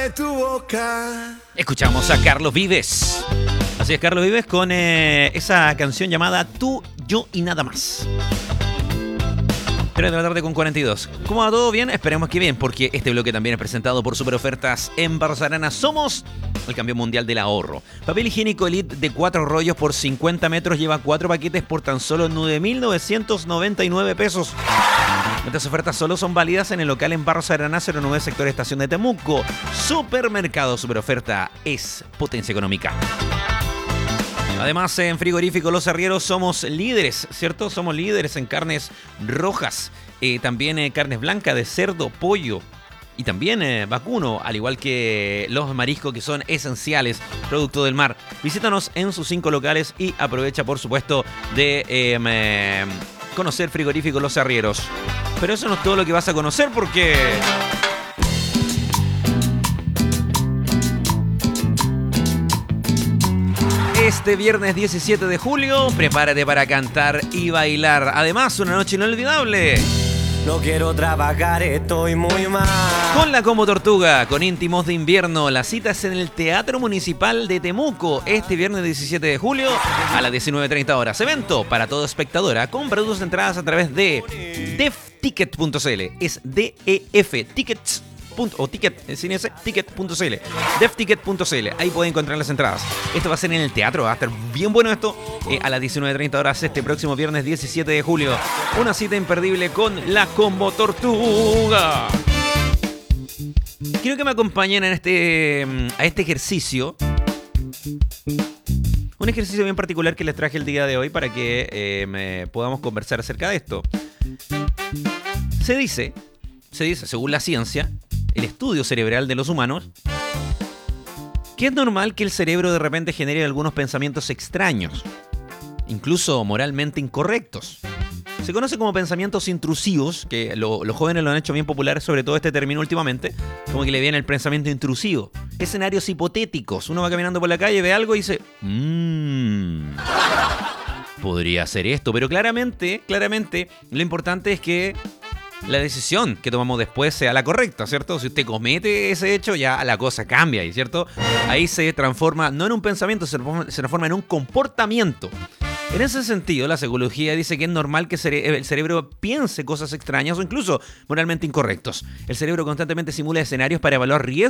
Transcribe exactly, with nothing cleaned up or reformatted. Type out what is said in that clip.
Tu boca. Escuchamos a Carlos Vives. Así es, Carlos Vives con eh, esa canción llamada Tú, Yo y Nada Más. tres de la tarde con cuarenta y dos. ¿Cómo va todo bien? Esperemos que bien, porque este bloque también es presentado por Super Ofertas en Barros Arana. Somos el campeón mundial del ahorro. Papel higiénico Elite de cuatro rollos por cincuenta metros lleva cuatro paquetes por tan solo nueve mil novecientos noventa y nueve pesos. Estas ofertas solo son válidas en el local en Barros Arana cero nueve, sector Estación de Temuco. Supermercado Super Oferta es potencia económica. Además, en Frigorífico Los Arrieros somos líderes, ¿cierto? Somos líderes en carnes rojas, eh, también eh, carnes blancas de cerdo, pollo y también eh, vacuno, al igual que los mariscos que son esenciales, producto del mar. Visítanos en sus cinco locales y aprovecha, por supuesto, de eh, eh, conocer Frigorífico Los Arrieros. Pero eso no es todo lo que vas a conocer porque... Este viernes diecisiete de julio, prepárate para cantar y bailar. Además, una noche inolvidable. No quiero trabajar, estoy muy mal. Con la Combo Tortuga, con Íntimos de Invierno. La cita es en el Teatro Municipal de Temuco, este viernes diecisiete de julio a las diecinueve treinta horas. Evento para toda espectadora. Compra tus entradas a través de defticket punto cl. Es D E F, Tickets. O ticket, sin ese, ticket punto cl, defticket punto cl, ahí pueden encontrar las entradas. Esto va a ser en el teatro, va a estar bien bueno esto, eh, a las diecinueve treinta horas este próximo viernes diecisiete de julio. Una cita imperdible con la Combo Tortuga. Quiero que me acompañen en este, a este ejercicio. Un ejercicio bien particular que les traje el día de hoy para que eh, me podamos conversar acerca de esto. Se dice, se dice, según la ciencia, el estudio cerebral de los humanos, que es normal que el cerebro de repente genere algunos pensamientos extraños, incluso moralmente incorrectos. Se conoce como pensamientos intrusivos, que lo, los jóvenes lo han hecho bien popular, sobre todo este término últimamente, como que le viene el pensamiento intrusivo. Escenarios hipotéticos. Uno va caminando por la calle, ve algo y dice, mmm, podría ser esto. Pero claramente, claramente, lo importante es que la decisión que tomamos después sea la correcta, ¿cierto? Si usted comete ese hecho, ya la cosa cambia, ¿cierto? Ahí se transforma, no en un pensamiento, se transforma, se transforma en un comportamiento. En ese sentido, la psicología dice que es normal que el cerebro piense cosas extrañas o incluso moralmente incorrectos. El cerebro constantemente simula escenarios para evaluar riesgos